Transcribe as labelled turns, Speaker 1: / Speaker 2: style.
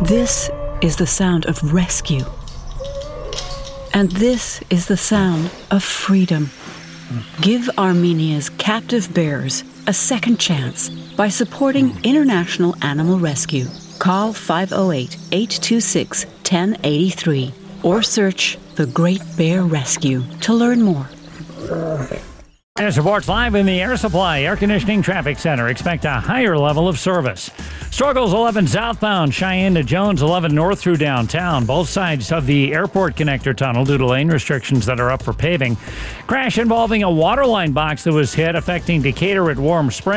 Speaker 1: This is the sound of rescue. And this is the sound of freedom. Give Armenia's captive bears a second chance by supporting International Animal Rescue. Call 508-826-1083 or search The Great Bear Rescue to learn more.
Speaker 2: As reports live in the Air Supply Air Conditioning Traffic Center, expect a higher level of service. Struggles 11 southbound, Cheyenne to Jones, 11 north through downtown. Both sides of the airport connector tunnel due to lane restrictions that are up for paving. Crash involving a waterline box that was hit, affecting Decatur at Warm Springs.